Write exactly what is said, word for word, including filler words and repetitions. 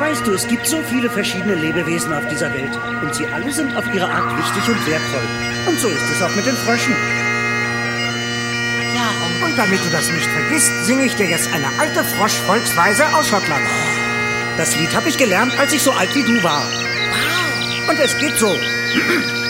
Weißt du, es gibt so viele verschiedene Lebewesen auf dieser Welt. Und sie alle sind auf ihre Art wichtig und wertvoll. Und so ist es auch mit den Fröschen. Ja, und, Und damit du das nicht vergisst, singe ich dir jetzt eine alte Frosch-Volksweise aus Schottland. Das Lied habe ich gelernt, als ich so alt wie du war. wow. Und es geht so.